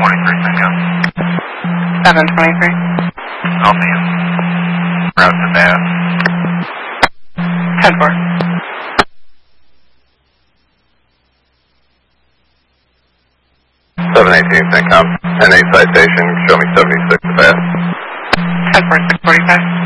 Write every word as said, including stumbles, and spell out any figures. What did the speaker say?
twenty-three, Cinco. seven twenty-three. I'll see you. Route to Bath. ten four. seven eighteen, Cinco. ten eight citation, show me seventy-six to Bath. ten four, six forty-five.